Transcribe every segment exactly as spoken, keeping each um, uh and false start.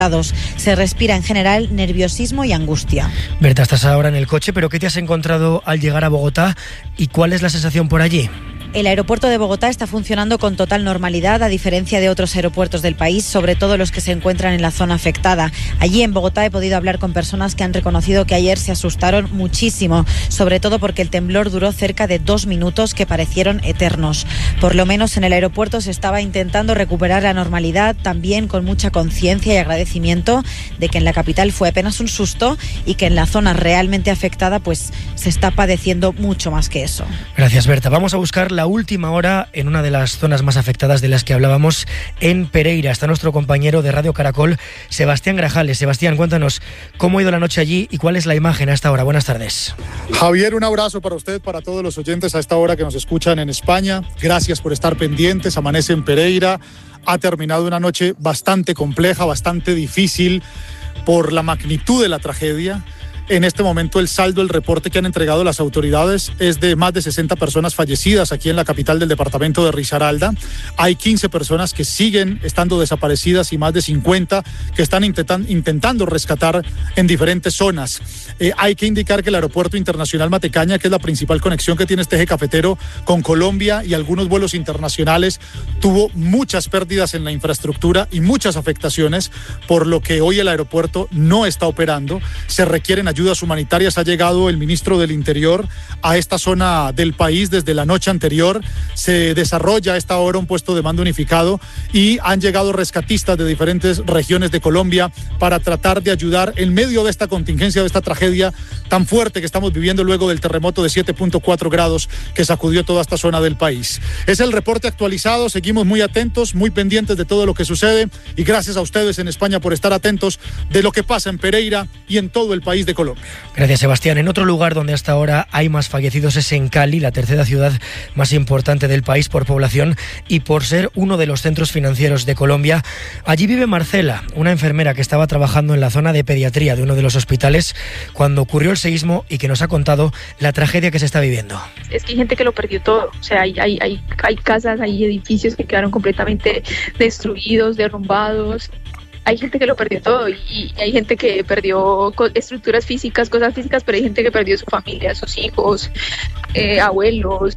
Se respira en general nerviosismo y angustia. Berta, estás ahora en el coche, pero ¿qué te has encontrado al llegar a Bogotá y cuál es la sensación por allí? El aeropuerto de Bogotá está funcionando con total normalidad, a diferencia de otros aeropuertos del país, sobre todo los que se encuentran en la zona afectada. Allí en Bogotá he podido hablar con personas que han reconocido que ayer se asustaron muchísimo, sobre todo porque el temblor duró cerca de dos minutos que parecieron eternos. Por lo menos en el aeropuerto se estaba intentando recuperar la normalidad, también con mucha conciencia y agradecimiento de que en la capital fue apenas un susto y que en la zona realmente afectada pues se está padeciendo mucho más que eso. Gracias, Berta. Vamos a buscar la última hora en una de las zonas más afectadas de las que hablábamos, en Pereira. Está nuestro compañero de Radio Caracol, Sebastián Grajales. Sebastián, cuéntanos cómo ha ido la noche allí y cuál es la imagen a esta hora. Buenas tardes. Javier, un abrazo para usted, para todos los oyentes a esta hora que nos escuchan en España. Gracias por estar pendientes. Amanece en Pereira. Ha terminado una noche bastante compleja, bastante difícil por la magnitud de la tragedia. En este momento el saldo, el reporte que han entregado las autoridades es de más de sesenta personas fallecidas aquí en la capital del departamento de Risaralda. Hay quince personas que siguen estando desaparecidas y más de cincuenta que están intentan, intentando rescatar en diferentes zonas. Eh, hay que indicar que el aeropuerto internacional Matecaña, que es la principal conexión que tiene este eje cafetero con Colombia y algunos vuelos internacionales, tuvo muchas pérdidas en la infraestructura y muchas afectaciones, por lo que hoy el aeropuerto no está operando. Se requieren ayudas humanitarias. Ha llegado el ministro del Interior a esta zona del país desde la noche anterior. Se desarrolla a esta hora un puesto de mando unificado y han llegado rescatistas de diferentes regiones de Colombia para tratar de ayudar en medio de esta contingencia, de esta tragedia tan fuerte que estamos viviendo luego del terremoto de siete punto cuatro grados que sacudió toda esta zona del país. Es el reporte actualizado. Seguimos muy atentos, muy pendientes de todo lo que sucede y gracias a ustedes en España por estar atentos de lo que pasa en Pereira y en todo el país de Colombia. Gracias, Sebastián. En otro lugar donde hasta ahora hay más fallecidos es en Cali, la tercera ciudad más importante del país por población y por ser uno de los centros financieros de Colombia. Allí vive Marcela, una enfermera que estaba trabajando en la zona de pediatría de uno de los hospitales cuando ocurrió el seísmo y que nos ha contado la tragedia que se está viviendo. Es que hay gente que lo perdió todo, o sea, hay, hay, hay, hay casas, hay edificios que quedaron completamente destruidos, derrumbados. Hay gente que lo perdió todo y, y hay gente que perdió estructuras físicas, cosas físicas, pero hay gente que perdió su familia, sus hijos, eh, abuelos.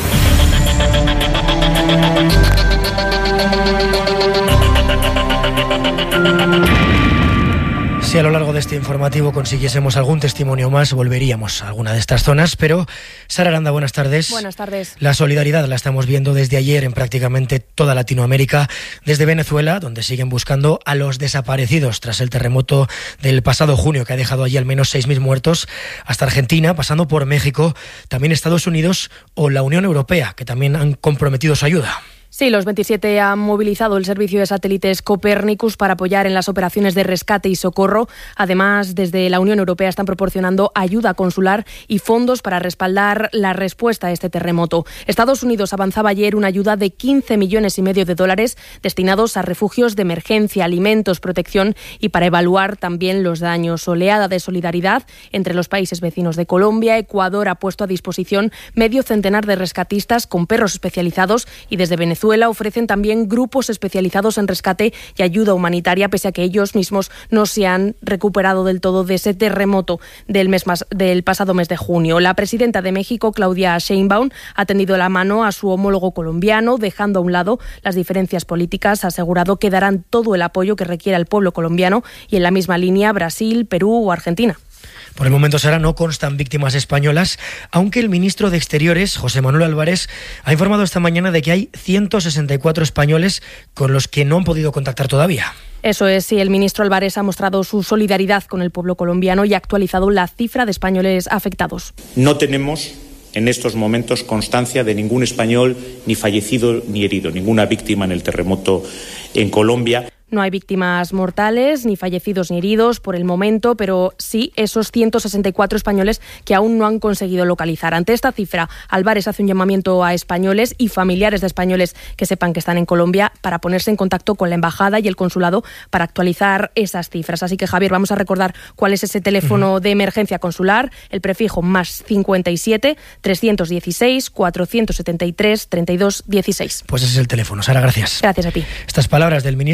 Si a lo largo de este informativo consiguiésemos algún testimonio más, volveríamos a alguna de estas zonas, pero Sara Aranda, buenas tardes. Buenas tardes. La solidaridad la estamos viendo desde ayer en prácticamente toda Latinoamérica, desde Venezuela, donde siguen buscando a los desaparecidos tras el terremoto del pasado junio, que ha dejado allí al menos seis mil muertos, hasta Argentina, pasando por México, también Estados Unidos o la Unión Europea, que también han comprometido su ayuda. Sí, los veintisiete han movilizado el servicio de satélites Copernicus para apoyar en las operaciones de rescate y socorro. Además, desde la Unión Europea están proporcionando ayuda consular y fondos para respaldar la respuesta a este terremoto. Estados Unidos avanzaba ayer una ayuda de quince millones y medio de dólares destinados a refugios de emergencia, alimentos, protección y para evaluar también los daños. Oleada de solidaridad entre los países vecinos de Colombia. Ecuador ha puesto a disposición medio centenar de rescatistas con perros especializados y desde Venezuela Venezuela ofrecen también grupos especializados en rescate y ayuda humanitaria, pese a que ellos mismos no se han recuperado del todo de ese terremoto del, mes más, del pasado mes de junio. La presidenta de México, Claudia Sheinbaum, ha tendido la mano a su homólogo colombiano, dejando a un lado las diferencias políticas. Ha asegurado que darán todo el apoyo que requiera el pueblo colombiano y en la misma línea Brasil, Perú o Argentina. Por el momento, Sara, no constan víctimas españolas, aunque el ministro de Exteriores, José Manuel Álvarez, ha informado esta mañana de que hay ciento sesenta y cuatro españoles con los que no han podido contactar todavía. Eso es, sí, el ministro Álvarez ha mostrado su solidaridad con el pueblo colombiano y ha actualizado la cifra de españoles afectados. No tenemos en estos momentos constancia de ningún español ni fallecido ni herido, ninguna víctima en el terremoto en Colombia. No hay víctimas mortales, ni fallecidos ni heridos por el momento, pero sí esos ciento sesenta y cuatro españoles que aún no han conseguido localizar. Ante esta cifra, Álvarez hace un llamamiento a españoles y familiares de españoles que sepan que están en Colombia para ponerse en contacto con la embajada y el consulado para actualizar esas cifras. Así que, Javier, vamos a recordar cuál es ese teléfono uh-huh. de emergencia consular, el prefijo más cincuenta y siete, trescientos dieciséis, cuatrocientos setenta y tres, treinta y dos, dieciséis. Pues ese es el teléfono. Sara, gracias. Gracias a ti. Estas palabras del ministro Álvarez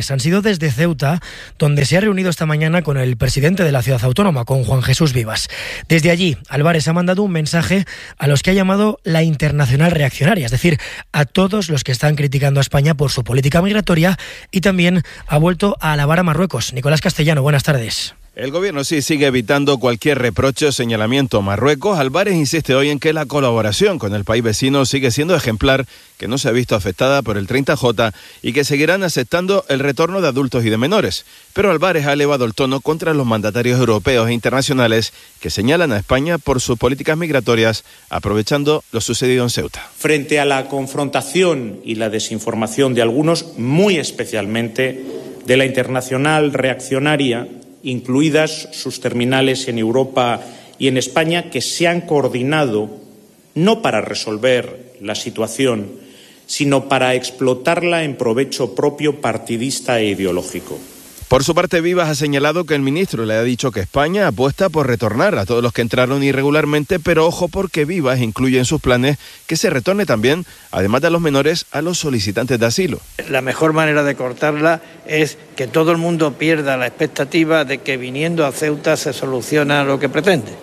Álvarez han sido desde Ceuta, donde se ha reunido esta mañana con el presidente de la ciudad autónoma, con Juan Jesús Vivas. Desde allí, Álvarez ha mandado un mensaje a los que ha llamado la internacional reaccionaria, es decir, a todos los que están criticando a España por su política migratoria, y también ha vuelto a alabar a Marruecos. Nicolás Castellano, buenas tardes. El gobierno sí sigue evitando cualquier reproche o señalamiento a Marruecos. Álvarez insiste hoy en que la colaboración con el país vecino sigue siendo ejemplar, que no se ha visto afectada por el treinta J y que seguirán aceptando el retorno de adultos y de menores. Pero Álvarez ha elevado el tono contra los mandatarios europeos e internacionales que señalan a España por sus políticas migratorias, aprovechando lo sucedido en Ceuta. Frente a la confrontación y la desinformación de algunos, muy especialmente de la internacional reaccionaria, incluidas sus terminales en Europa y en España, que se han coordinado no para resolver la situación, sino para explotarla en provecho propio partidista e ideológico. Por su parte, Vivas ha señalado que el ministro le ha dicho que España apuesta por retornar a todos los que entraron irregularmente, pero ojo porque Vivas incluye en sus planes que se retorne también, además de a los menores, a los solicitantes de asilo. La mejor manera de cortarla es que todo el mundo pierda la expectativa de que viniendo a Ceuta se soluciona lo que pretende.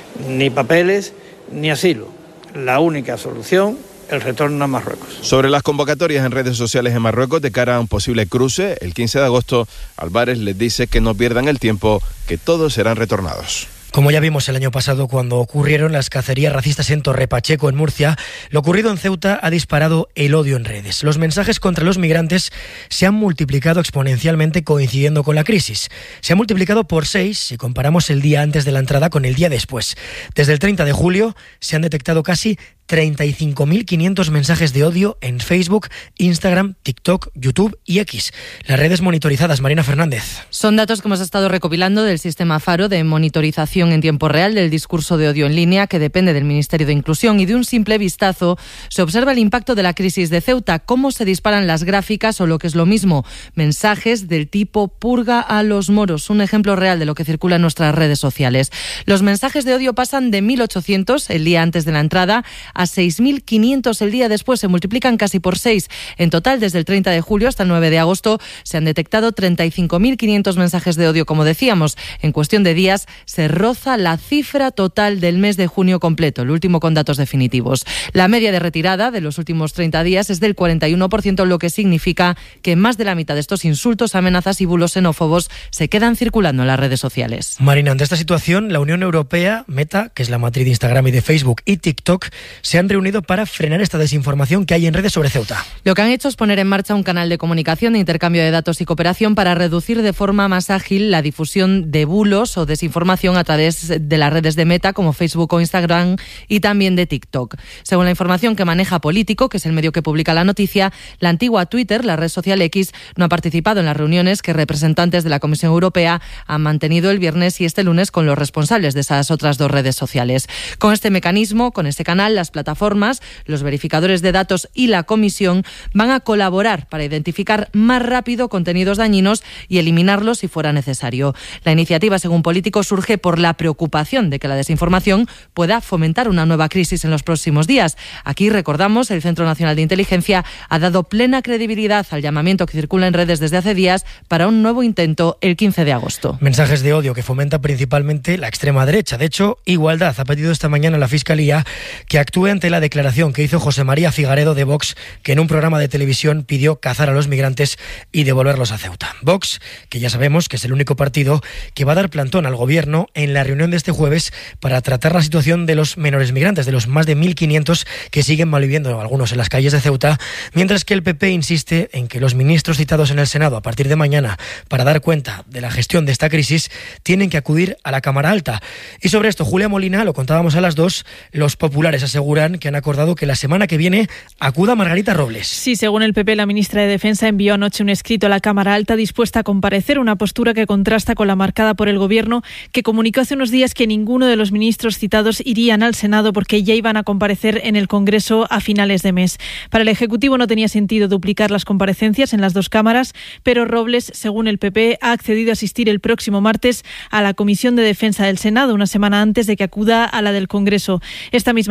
Ni papeles ni asilo. La única solución, el retorno a Marruecos. Sobre las convocatorias en redes sociales en Marruecos de cara a un posible cruce, el quince de agosto, Álvarez les dice que no pierdan el tiempo, que todos serán retornados. Como ya vimos el año pasado cuando ocurrieron las cacerías racistas en Torre Pacheco, en Murcia, lo ocurrido en Ceuta ha disparado el odio en redes. Los mensajes contra los migrantes se han multiplicado exponencialmente coincidiendo con la crisis. Se ha multiplicado por seis si comparamos el día antes de la entrada con el día después. Desde el treinta de julio se han detectado casi treinta y cinco mil quinientos mensajes de odio en Facebook, Instagram, TikTok, YouTube y X. Las redes monitorizadas, Marina Fernández. Son datos que hemos estado recopilando del sistema Faro de monitorización en tiempo real del discurso de odio en línea, que depende del Ministerio de Inclusión, y de un simple vistazo se observa el impacto de la crisis de Ceuta, cómo se disparan las gráficas o, lo que es lo mismo, mensajes del tipo purga a los moros, un ejemplo real de lo que circula en nuestras redes sociales. Los mensajes de odio pasan de mil ochocientos el día antes de la entrada a seis mil quinientos el día después, se multiplican casi por seis. En total, desde el treinta de julio hasta el nueve de agosto, se han detectado treinta y cinco mil quinientos mensajes de odio, como decíamos. En cuestión de días, se roza la cifra total del mes de junio completo, el último con datos definitivos. La media de retirada de los últimos treinta días es del cuarenta y uno por ciento, lo que significa que más de la mitad de estos insultos, amenazas y bulos xenófobos se quedan circulando en las redes sociales. Marina, ante esta situación, la Unión Europea, Meta, que es la matriz de Instagram y de Facebook, y TikTok, se han reunido para frenar esta desinformación que hay en redes sobre Ceuta. Lo que han hecho es poner en marcha un canal de comunicación, de intercambio de datos y cooperación para reducir de forma más ágil la difusión de bulos o desinformación a través de las redes de Meta como Facebook o Instagram, y también de TikTok. Según la información que maneja Político, que es el medio que publica la noticia, la antigua Twitter, la red social X, no ha participado en las reuniones que representantes de la Comisión Europea han mantenido el viernes y este lunes con los responsables de esas otras dos redes sociales. Con este mecanismo, con este canal, las plataformas, los verificadores de datos y la Comisión van a colaborar para identificar más rápido contenidos dañinos y eliminarlos si fuera necesario. La iniciativa, según Político, surge por la preocupación de que la desinformación pueda fomentar una nueva crisis en los próximos días. Aquí, recordamos, el Centro Nacional de Inteligencia ha dado plena credibilidad al llamamiento que circula en redes desde hace días para un nuevo intento el quince de agosto. Mensajes de odio que fomentan principalmente la extrema derecha. De hecho, Igualdad ha pedido esta mañana a la Fiscalía que actúe ante la declaración que hizo José María Figaredo de Vox, que en un programa de televisión pidió cazar a los migrantes y devolverlos a Ceuta. Vox, que ya sabemos que es el único partido que va a dar plantón al gobierno en la reunión de este jueves para tratar la situación de los menores migrantes, de los más de mil quinientos que siguen malviviendo, algunos en las calles de Ceuta, mientras que el P P insiste en que los ministros citados en el Senado a partir de mañana para dar cuenta de la gestión de esta crisis tienen que acudir a la Cámara Alta. Y sobre esto, Julia Molina, lo contábamos a las dos, los populares aseguran que han acordado que la semana que viene acuda Margarita Robles. Sí, según el P P, la ministra de Defensa envió anoche un escrito a la Cámara Alta dispuesta a comparecer, una postura que contrasta con la marcada por el Gobierno, que comunicó hace unos días que ninguno de los ministros citados irían al Senado porque ya iban a comparecer en el Congreso a finales de mes. Para el Ejecutivo no tenía sentido duplicar las comparecencias en las dos cámaras, pero Robles, según el P P, ha accedido a asistir el próximo martes a la Comisión de Defensa del Senado, una semana antes de que acuda a la del Congreso. Esta misma mañana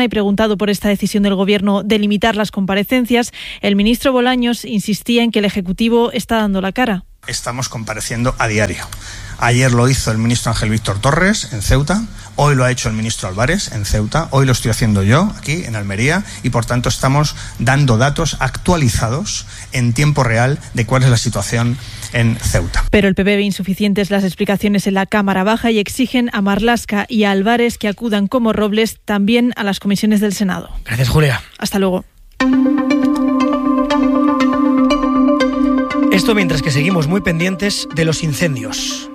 y preguntado por esta decisión del Gobierno de limitar las comparecencias, el ministro Bolaños insistía en que el Ejecutivo está dando la cara. Estamos compareciendo a diario. Ayer lo hizo el ministro Ángel Víctor Torres en Ceuta, hoy lo ha hecho el ministro Álvarez en Ceuta, hoy lo estoy haciendo yo aquí en Almería y por tanto estamos dando datos actualizados en tiempo real de cuál es la situación en Ceuta. Pero el P P ve insuficientes las explicaciones en la Cámara Baja y exigen a Marlaska y a Álvarez que acudan como Robles también a las comisiones del Senado. Gracias, Julia. Hasta luego. Esto mientras que seguimos muy pendientes de los incendios.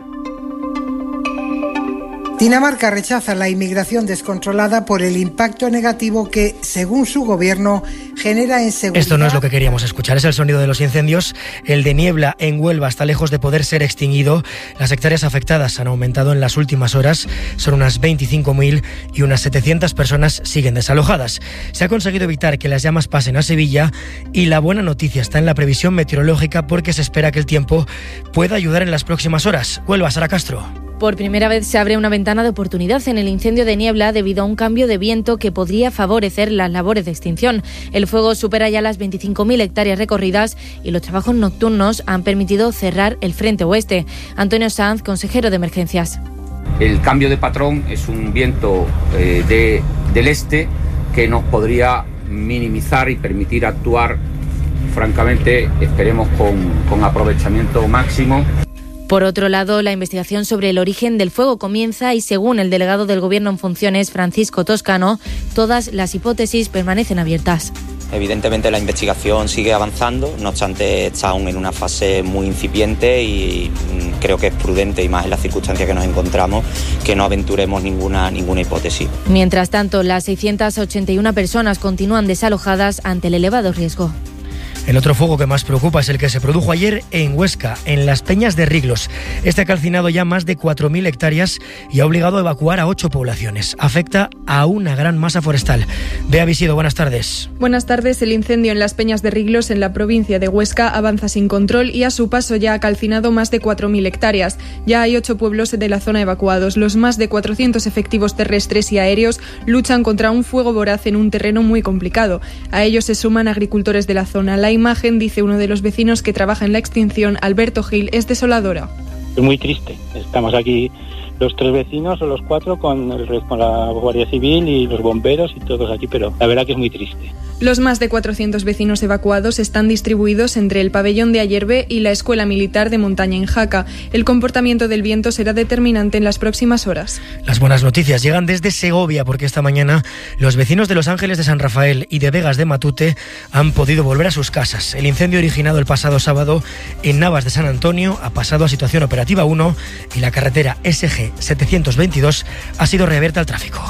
Dinamarca rechaza la inmigración descontrolada por el impacto negativo que, según su gobierno, genera en seguridad. Esto no es lo que queríamos escuchar, es el sonido de los incendios. El de niebla en Huelva está lejos de poder ser extinguido. Las hectáreas afectadas han aumentado en las últimas horas, son unas veinticinco mil y unas setecientas personas siguen desalojadas. Se ha conseguido evitar que las llamas pasen a Sevilla y la buena noticia está en la previsión meteorológica porque se espera que el tiempo pueda ayudar en las próximas horas. Huelva, Sara Castro. Por primera vez se abre una ventana de oportunidad en el incendio de niebla debido a un cambio de viento que podría favorecer las labores de extinción. El fuego supera ya las veinticinco mil hectáreas recorridas y los trabajos nocturnos han permitido cerrar el frente oeste. Antonio Sanz, consejero de Emergencias. El cambio de patrón es un viento eh, de, del este que nos podría minimizar y permitir actuar, francamente, esperemos con, con aprovechamiento máximo. Por otro lado, la investigación sobre el origen del fuego comienza y, según el delegado del Gobierno en funciones, Francisco Toscano, todas las hipótesis permanecen abiertas. Evidentemente la investigación sigue avanzando, no obstante está aún en una fase muy incipiente y creo que es prudente, y más en las circunstancias que nos encontramos, que no aventuremos ninguna, ninguna hipótesis. Mientras tanto, las seiscientas ochenta y una personas continúan desalojadas ante el elevado riesgo. El otro fuego que más preocupa es el que se produjo ayer en Huesca, en las Peñas de Riglos. Este ha calcinado ya más de cuatro mil hectáreas y ha obligado a evacuar a ocho poblaciones. Afecta a una gran masa forestal. Bea Visido, buenas tardes. Buenas tardes. El incendio en las Peñas de Riglos, en la provincia de Huesca, avanza sin control y a su paso ya ha calcinado más de cuatro mil hectáreas. Ya hay ocho pueblos de la zona evacuados. Los más de cuatrocientos efectivos terrestres y aéreos luchan contra un fuego voraz en un terreno muy complicado. A ellos se suman agricultores de la zona. La imagen, dice uno de los vecinos que trabaja en la extinción, Alberto Gil, es desoladora. Es muy triste. Estamos aquí los tres vecinos o los cuatro con, el, con la Guardia Civil y los bomberos y todos aquí, pero la verdad que es muy triste. Los más de cuatrocientos vecinos evacuados están distribuidos entre el pabellón de Ayerbe y la Escuela Militar de Montaña en Jaca. El comportamiento del viento será determinante en las próximas horas. Las buenas noticias llegan desde Segovia porque esta mañana los vecinos de Los Ángeles de San Rafael y de Vegas de Matute han podido volver a sus casas. El incendio originado el pasado sábado en Navas de San Antonio ha pasado a situación operativa uno y la carretera S G setecientos veintidós ha sido reabierta al tráfico.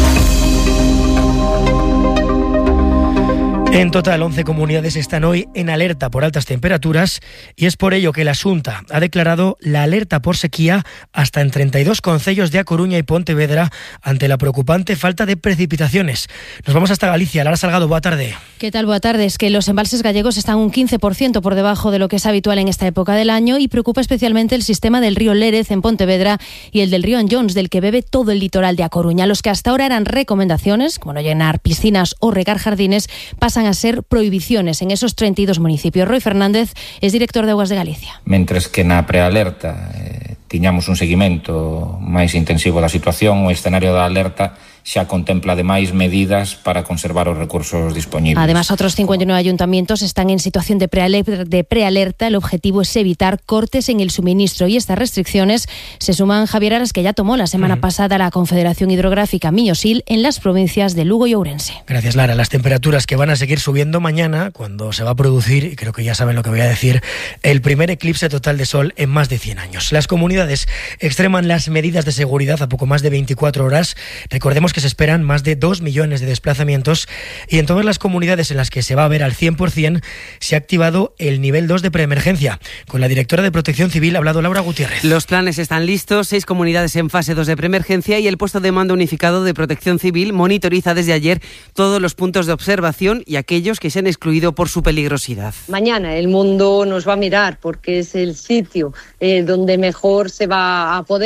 En total, once comunidades están hoy en alerta por altas temperaturas y es por ello que la Xunta ha declarado la alerta por sequía hasta en treinta y dos concellos de A Coruña y Pontevedra ante la preocupante falta de precipitaciones. Nos vamos hasta Galicia. Lara Salgado, boa tarde. ¿Qué tal? Boa tarde. Es que los embalses gallegos están un quince por ciento por debajo de lo que es habitual en esta época del año y preocupa especialmente el sistema del río Lérez en Pontevedra y el del río Anllóns, del que bebe todo el litoral de A Coruña. Los que hasta ahora eran recomendaciones, como no llenar piscinas o regar jardines, pasan a ser prohibiciones en esos treinta y dos municipios. Roy Fernández es director de Aguas de Galicia. Mentres que na prealerta eh, tiñamos un seguimento máis intensivo da situación, o escenario da alerta xa contempla ademais medidas para conservar os recursos dispoñibles. Además, otros cincuenta y nueve ayuntamientos están en situación de prealerta. De prealerta. El objetivo es evitar cortes en el suministro y estas restricciones se suman, Javier, a las que ya tomó la semana uh-huh. pasada la Confederación Hidrográfica Miñosil en las provincias de Lugo y Ourense. Gracias, Lara. Las temperaturas que van a seguir subiendo mañana cuando se va a producir, y creo que ya saben lo que voy a decir, el primer eclipse total de sol en más de cien años. Las comunidades extreman las medidas de seguridad a poco más de veinticuatro horas. Recordemos que se esperan más de dos millones de desplazamientos y en todas las comunidades en las que se va a ver al cien por ciento se ha activado el nivel dos de preemergencia. Con la directora de Protección Civil ha hablado Laura Gutiérrez. Los planes están listos, seis comunidades en fase dos de preemergencia y el puesto de mando unificado de Protección Civil monitoriza desde ayer todos los puntos de observación y aquellos que se han excluido por su peligrosidad. Mañana el mundo nos va a mirar porque es el sitio eh, donde mejor se va a poder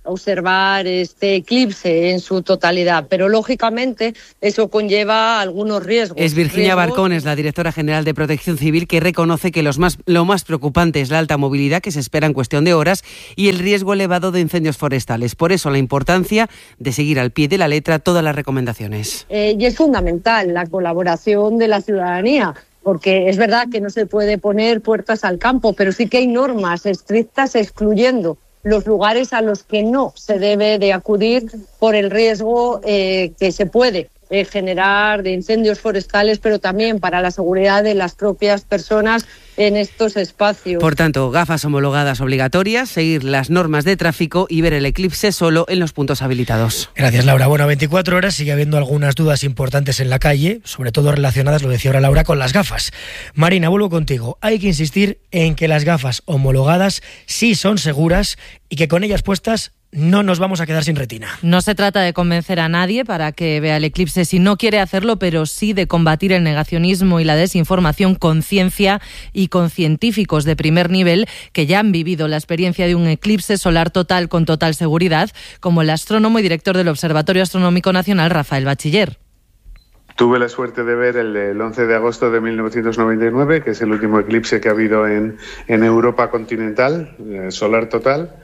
observar este eclipse en su totalidad, pero lógicamente eso conlleva algunos riesgos. Es Virginia riesgos... Barcones, la directora general de Protección Civil, que reconoce que los más, lo más preocupante es la alta movilidad que se espera en cuestión de horas y el riesgo elevado de incendios forestales. Por eso la importancia de seguir al pie de la letra todas las recomendaciones. Eh, y es fundamental la colaboración de la ciudadanía, porque es verdad que no se puede poner puertas al campo, pero sí que hay normas estrictas excluyendo los lugares a los que no se debe de acudir por el riesgo eh, que se puede eh, generar de incendios forestales, pero también para la seguridad de las propias personas en estos espacios. Por tanto, gafas homologadas obligatorias, seguir las normas de tráfico y ver el eclipse solo en los puntos habilitados. Gracias, Laura. Bueno, veinticuatro horas, sigue habiendo algunas dudas importantes en la calle, sobre todo relacionadas, lo decía ahora Laura, con las gafas. Marina, vuelvo contigo. Hay que insistir en que las gafas homologadas sí son seguras y que con ellas puestas no nos vamos a quedar sin retina. No se trata de convencer a nadie para que vea el eclipse si no quiere hacerlo, pero sí de combatir el negacionismo y la desinformación con ciencia y con científicos de primer nivel que ya han vivido la experiencia de un eclipse solar total con total seguridad, como el astrónomo y director del Observatorio Astronómico Nacional, Rafael Bachiller. Tuve la suerte de ver el, el once de agosto de mil novecientos noventa y nueve, que es el último eclipse que ha habido en, en Europa continental, eh, solar total.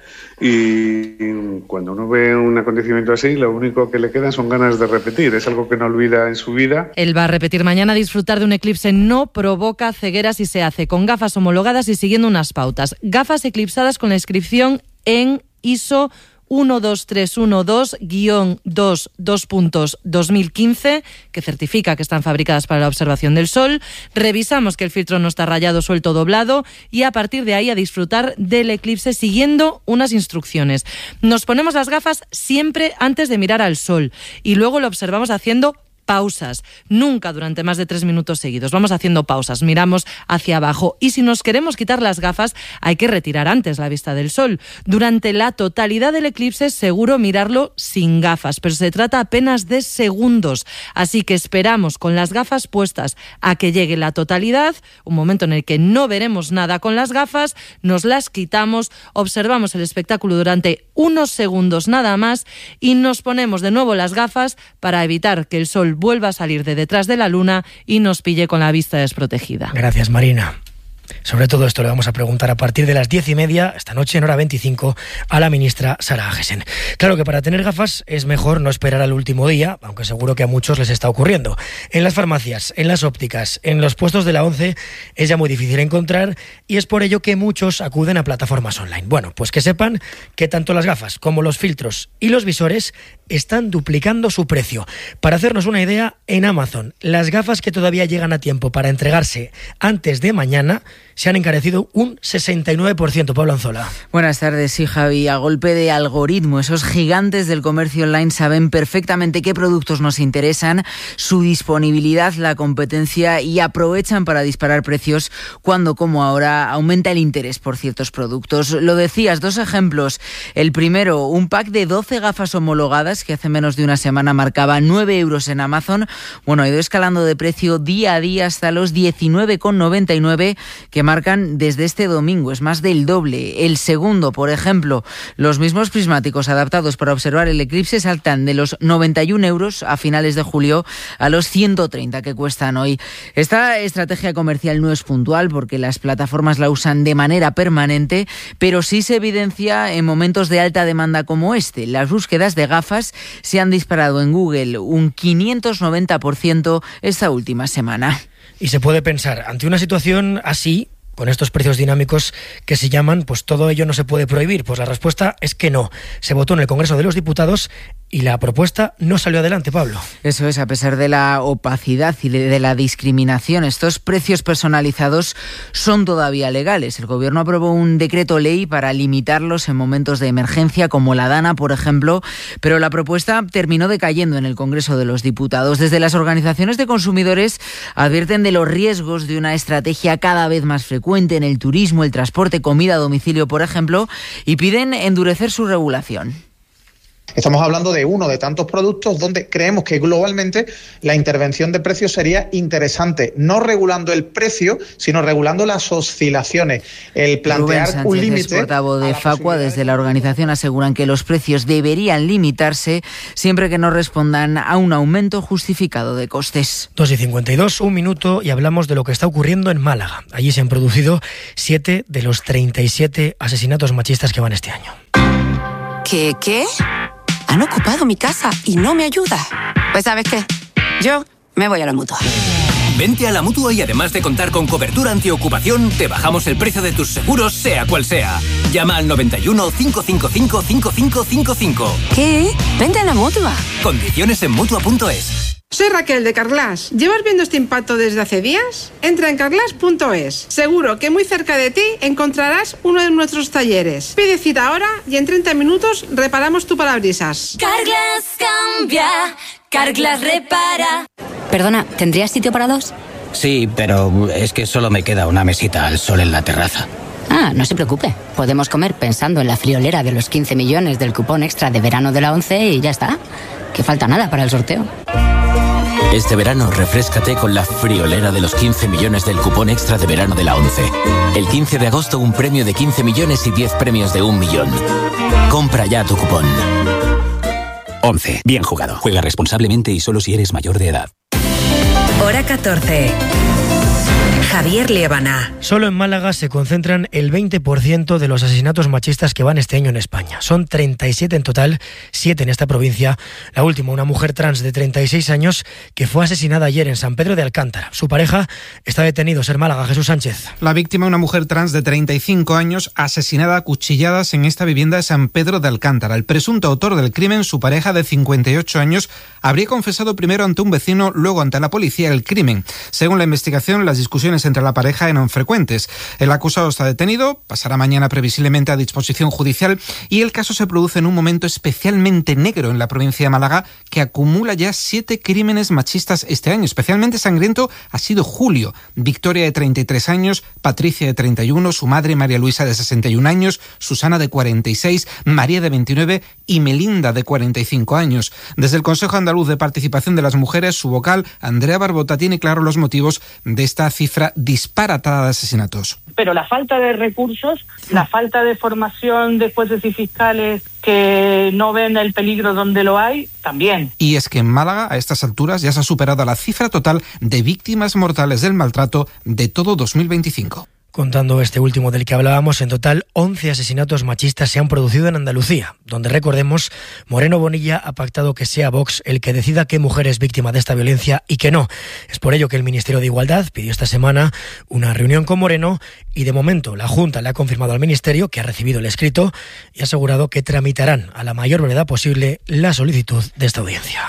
Y cuando uno ve un acontecimiento así, lo único que le quedan son ganas de repetir. Es algo que no olvida en su vida. Él va a repetir mañana. Disfrutar de un eclipse no provoca ceguera si se hace con gafas homologadas y siguiendo unas pautas. Gafas eclipsadas con la inscripción en I S O uno dos tres uno dos guión dos dos puntos dos mil quince, que certifica que están fabricadas para la observación del sol. Revisamos que el filtro no está rayado, suelto, doblado, y a partir de ahí a disfrutar del eclipse siguiendo unas instrucciones. Nos ponemos las gafas siempre antes de mirar al sol y luego lo observamos haciendo pausas, nunca durante más de tres minutos seguidos. Vamos haciendo pausas, miramos hacia abajo y si nos queremos quitar las gafas hay que retirar antes la vista del sol. Durante la totalidad del eclipse es seguro mirarlo sin gafas, pero se trata apenas de segundos, así que esperamos con las gafas puestas a que llegue la totalidad, un momento en el que no veremos nada con las gafas, nos las quitamos, observamos el espectáculo durante unos segundos nada más y nos ponemos de nuevo las gafas para evitar que el sol vuelva a salir de detrás de la luna y nos pille con la vista desprotegida. Gracias, Marina. Sobre todo esto le vamos a preguntar a partir de las diez y media, esta noche en hora veinticinco, a la ministra Sara Agesen. Claro que para tener gafas es mejor no esperar al último día, aunque seguro que a muchos les está ocurriendo. En las farmacias, en las ópticas, en los puestos de la ONCE es ya muy difícil encontrar y es por ello que muchos acuden a plataformas online. Bueno, pues que sepan que tanto las gafas como los filtros y los visores están duplicando su precio. Para hacernos una idea, en Amazon, las gafas que todavía llegan a tiempo para entregarse antes de mañana se han encarecido un sesenta y nueve por ciento. Pablo Anzola. Buenas tardes, sí, Javi. A golpe de algoritmo, esos gigantes del comercio online saben perfectamente qué productos nos interesan, su disponibilidad, la competencia y aprovechan para disparar precios cuando, como ahora, aumenta el interés por ciertos productos. Lo decías, dos ejemplos. El primero, un pack de doce gafas homologadas que hace menos de una semana marcaba nueve euros en Amazon. Bueno, ha ido escalando de precio día a día hasta los diecinueve con noventa y nueve que marcan desde este domingo. Es más del doble. El segundo, por ejemplo, los mismos prismáticos adaptados para observar el eclipse saltan de los noventa y un euros a finales de julio a los ciento treinta que cuestan hoy. Esta estrategia comercial no es puntual porque las plataformas la usan de manera permanente, pero sí se evidencia en momentos de alta demanda como este. Las búsquedas de gafas se han disparado en Google un quinientos noventa por ciento esta última semana. Y se puede pensar, ante una situación así, con estos precios dinámicos que se llaman, pues todo ello no se puede prohibir. Pues la respuesta es que no. Se votó en el Congreso de los Diputados y la propuesta no salió adelante, Pablo. Eso es, a pesar de la opacidad y de la discriminación, estos precios personalizados son todavía legales. El Gobierno aprobó un decreto ley para limitarlos en momentos de emergencia, como la Dana, por ejemplo, pero la propuesta terminó decayendo en el Congreso de los Diputados. Desde las organizaciones de consumidores advierten de los riesgos de una estrategia cada vez más frecuente en el turismo, el transporte, comida a domicilio, por ejemplo, y piden endurecer su regulación. Estamos hablando de uno de tantos productos donde creemos que globalmente la intervención de precios sería interesante, no regulando el precio, sino regulando las oscilaciones. El plantear Rubén un Sánchez, límite. portavoz de Facua, desde la organización aseguran que los precios deberían limitarse siempre que no respondan a un aumento justificado de costes. dos y cincuenta y dos, un minuto, y hablamos de lo que está ocurriendo en Málaga. Allí se han producido siete de los treinta y siete asesinatos machistas que van este año. ¿Qué, qué? Han ocupado mi casa y no me ayuda. Pues ¿sabes qué? Yo me voy a la Mutua. Vente a la Mutua y además de contar con cobertura antiocupación, te bajamos el precio de tus seguros, sea cual sea. Llama al noventa y uno, cinco cinco cinco, cinco cinco cinco cinco. ¿Qué? Vente a la Mutua. Condiciones en Mutua punto es. Soy Raquel de Carglass. ¿Llevas viendo este impacto desde hace días? Entra en carglass punto es. Seguro que muy cerca de ti encontrarás uno de nuestros talleres. Pide cita ahora y en treinta minutos reparamos tu parabrisas. Carglass cambia, Carglass repara. Perdona, ¿tendrías sitio para dos? Sí, pero es que solo me queda una mesita al sol en la terraza. Ah, no se preocupe. Podemos comer pensando en la friolera de los quince millones del cupón extra de verano de la ONCE y ya está. Que falta nada para el sorteo. Este verano refréscate con la friolera de los quince millones del cupón extra de verano de la ONCE. El quince de agosto un premio de quince millones y diez premios de un millón. Compra ya tu cupón. ONCE. Bien jugado. Juega responsablemente y solo si eres mayor de edad. Hora catorce. Javier Liébana. Solo en Málaga se concentran el veinte por ciento de los asesinatos machistas que van este año en España. Son treinta y siete en total, siete en esta provincia. La última, una mujer trans de treinta y seis años que fue asesinada ayer en San Pedro de Alcántara. Su pareja está detenido, Ser Málaga, Jesús Sánchez. La víctima, una mujer trans de treinta y cinco años, asesinada a cuchilladas en esta vivienda de San Pedro de Alcántara. El presunto autor del crimen, su pareja de cincuenta y ocho años, habría confesado primero ante un vecino, luego ante la policía el crimen. Según la investigación, las discusiones entre la pareja eran frecuentes. El acusado está detenido, pasará mañana previsiblemente a disposición judicial y el caso se produce en un momento especialmente negro en la provincia de Málaga, que acumula ya siete crímenes machistas este año. Especialmente sangriento ha sido julio. Victoria, de treinta y tres años, Patricia, de treinta y uno, su madre María Luisa, de sesenta y un años, Susana, de cuarenta y seis, María, de veintinueve y Melinda, de cuarenta y cinco años. Desde el Consejo Andaluz de Participación de las Mujeres, su vocal, Andrea Barbota, tiene claro los motivos de esta cifra disparatada de asesinatos. Pero la falta de recursos, la falta de formación de jueces y fiscales que no ven el peligro donde lo hay, también. Y es que en Málaga, a estas alturas, ya se ha superado la cifra total de víctimas mortales del maltrato de todo dos mil veinticinco. Contando este último del que hablábamos, en total once asesinatos machistas se han producido en Andalucía, donde, recordemos, Moreno Bonilla ha pactado que sea Vox el que decida qué mujer es víctima de esta violencia y que no. Es por ello que el Ministerio de Igualdad pidió esta semana una reunión con Moreno y, de momento, la Junta le ha confirmado al Ministerio que ha recibido el escrito y ha asegurado que tramitarán a la mayor brevedad posible la solicitud de esta audiencia.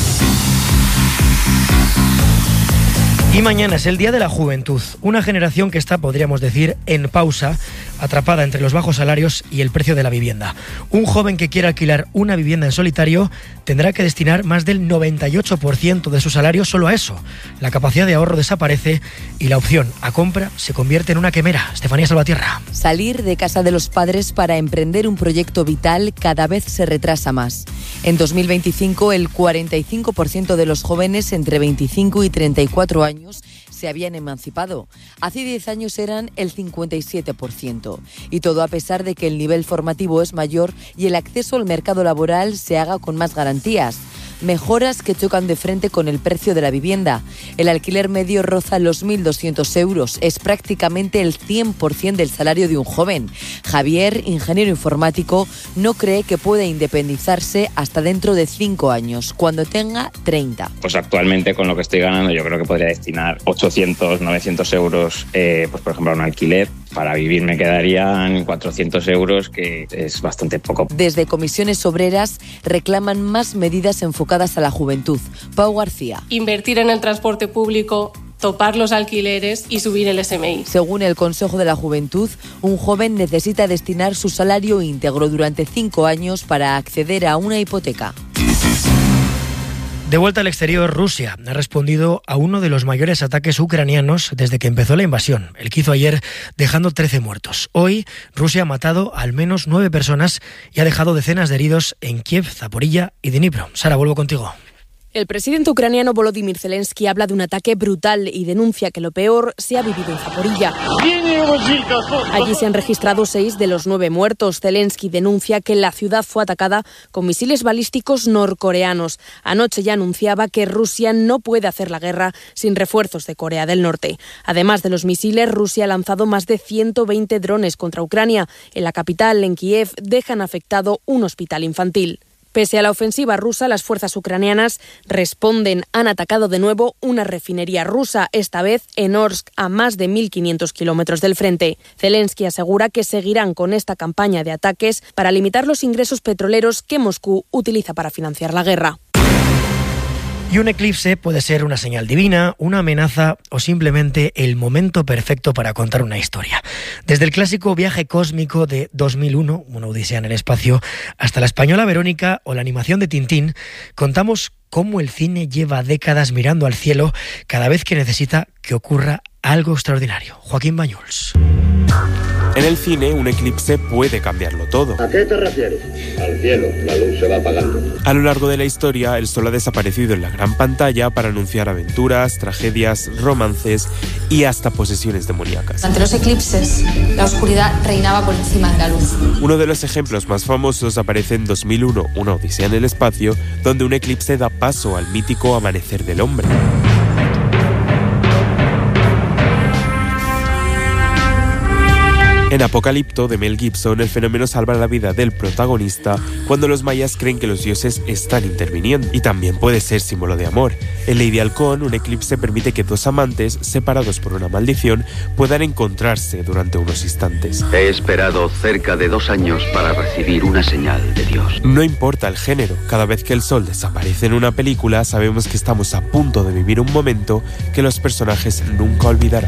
Y mañana es el Día de la Juventud, una generación que está, podríamos decir, en pausa, atrapada entre los bajos salarios y el precio de la vivienda. Un joven que quiera alquilar una vivienda en solitario tendrá que destinar más del noventa y ocho por ciento de su salario solo a eso. La capacidad de ahorro desaparece y la opción a compra se convierte en una quimera. Estefanía Salvatierra. Salir de casa de los padres para emprender un proyecto vital cada vez se retrasa más. En dos mil veinticinco, el cuarenta y cinco por ciento de los jóvenes entre veinticinco y treinta y cuatro años se habían emancipado. Hace diez años eran el cincuenta y siete por ciento. Y todo a pesar de que el nivel formativo es mayor y el acceso al mercado laboral se haga con más garantías. Mejoras que chocan de frente con el precio de la vivienda. El alquiler medio roza los mil doscientos euros. Es prácticamente el cien por ciento del salario de un joven. Javier, ingeniero informático, no cree que pueda independizarse hasta dentro de cinco años, cuando tenga treinta. Pues actualmente, con lo que estoy ganando, yo creo que podría destinar ochocientos, novecientos euros, eh, pues por ejemplo, a un alquiler. Para vivir me quedarían cuatrocientos euros, que es bastante poco. Desde Comisiones Obreras reclaman más medidas enfocadas a la juventud. Pau García. Invertir en el transporte público, topar los alquileres y subir el S M I. Según el Consejo de la Juventud, un joven necesita destinar su salario íntegro durante cinco años para acceder a una hipoteca. De vuelta al exterior, Rusia ha respondido a uno de los mayores ataques ucranianos desde que empezó la invasión, el que hizo ayer dejando trece muertos. Hoy, Rusia ha matado al menos nueve personas y ha dejado decenas de heridos en Kiev, Zaporilla y Dnipro. Sara, vuelvo contigo. El presidente ucraniano Volodymyr Zelensky habla de un ataque brutal y denuncia que lo peor se ha vivido en Zaporilla. Allí se han registrado seis de los nueve muertos. Zelensky denuncia que la ciudad fue atacada con misiles balísticos norcoreanos. Anoche ya anunciaba que Rusia no puede hacer la guerra sin refuerzos de Corea del Norte. Además de los misiles, Rusia ha lanzado más de ciento veinte drones contra Ucrania. En la capital, en Kiev, dejan afectado un hospital infantil. Pese a la ofensiva rusa, las fuerzas ucranianas responden. Han atacado de nuevo una refinería rusa, esta vez en Orsk, a más de mil quinientos kilómetros del frente. Zelensky asegura que seguirán con esta campaña de ataques para limitar los ingresos petroleros que Moscú utiliza para financiar la guerra. Y un eclipse puede ser una señal divina, una amenaza o simplemente el momento perfecto para contar una historia. Desde el clásico Viaje cósmico de dos mil uno, una odisea en el espacio, hasta la española Verónica o la animación de Tintín, contamos cómo el cine lleva décadas mirando al cielo cada vez que necesita que ocurra algo extraordinario. Joaquín Bañuls. En el cine, un eclipse puede cambiarlo todo. ¿A qué te refieres? Al cielo, la luz se va apagando. A lo largo de la historia, el sol ha desaparecido en la gran pantalla para anunciar aventuras, tragedias, romances y hasta posesiones demoníacas. Ante los eclipses, la oscuridad reinaba por encima de la luz. Uno de los ejemplos más famosos aparece en dos mil uno, Una odisea en el espacio, donde un eclipse da paso al mítico amanecer del hombre. En Apocalipto, de Mel Gibson, el fenómeno salva la vida del protagonista cuando los mayas creen que los dioses están interviniendo. Y también puede ser símbolo de amor. En Lady Halcón, un eclipse permite que dos amantes, separados por una maldición, puedan encontrarse durante unos instantes. He esperado cerca de dos años para recibir una señal de Dios. No importa el género, cada vez que el sol desaparece en una película, sabemos que estamos a punto de vivir un momento que los personajes nunca olvidarán.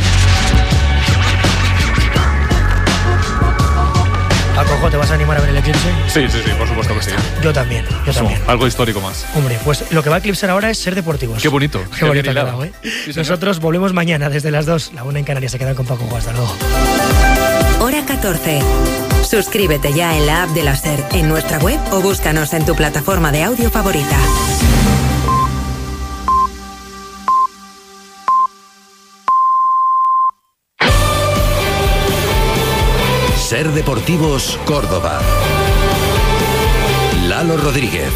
Paco, ¿te vas a animar a ver el eclipse? Sí, sí, sí, por supuesto que sí. Yo también, yo Eso, también. Algo histórico más. Hombre, pues lo que va a eclipsar ahora es ser deportivos. Qué bonito. Qué, qué bonito ha quedado, ¿eh? Sí, Nosotros volvemos mañana desde las dos. La una en Canarias. Se quedan con Paco. Hasta luego. Hora catorce. Suscríbete ya en la app de la SER, en nuestra web o búscanos en tu plataforma de audio favorita. SER Deportivos Córdoba. Lalo Rodríguez.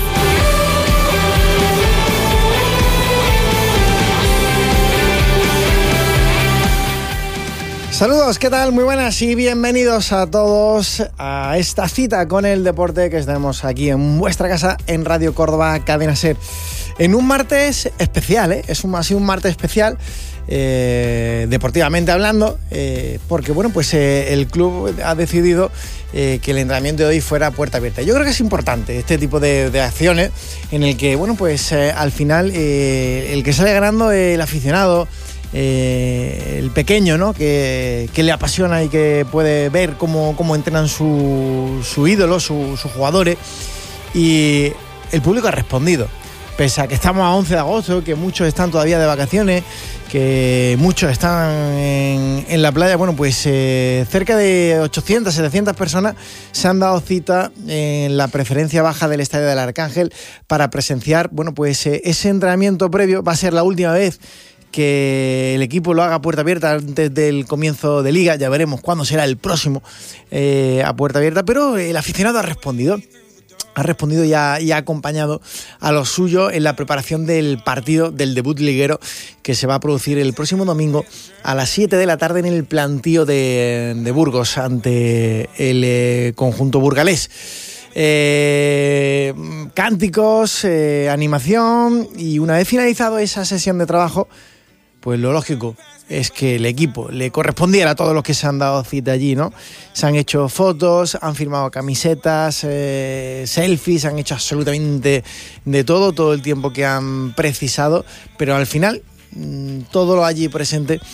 Saludos, ¿qué tal? Muy buenas y bienvenidos a todos a esta cita con el deporte que tenemos aquí en vuestra casa en Radio Córdoba, Cadena SER. En un martes especial, ¿eh? Es un, ha sido un martes especial. Eh, deportivamente hablando, eh, porque bueno, pues eh, el club ha decidido eh, que el entrenamiento de hoy fuera a puerta abierta. Yo creo que es importante este tipo de, de acciones en el que, bueno, pues eh, al final eh, el que sale ganando eh, el aficionado, eh, el pequeño, ¿no? Que, que le apasiona y que puede ver cómo, cómo entrenan su, su ídolo, su, sus jugadores, y el público ha respondido. Pese a que estamos a once de agosto, que muchos están todavía de vacaciones, que muchos están en, en la playa, bueno, pues eh, cerca de ochocientas, setecientas personas se han dado cita en la preferencia baja del Estadio del Arcángel para presenciar, bueno, pues eh, ese entrenamiento previo. Va a ser la última vez que el equipo lo haga a puerta abierta antes del comienzo de Liga. Ya veremos cuándo será el próximo eh, a puerta abierta, pero el aficionado ha respondido. Ha respondido y ha, y ha acompañado a lo suyo en la preparación del partido del debut liguero que se va a producir el próximo domingo a las siete de la tarde en el plantío de, de Burgos ante el eh, conjunto burgalés. Eh, cánticos, eh, animación, y una vez finalizado esa sesión de trabajo, pues lo lógico es que el equipo le correspondiera a todos los que se han dado cita allí, ¿no? Se han hecho fotos, han firmado camisetas, eh, selfies, han hecho absolutamente de todo, todo el tiempo que han precisado, pero al final todo lo allí presente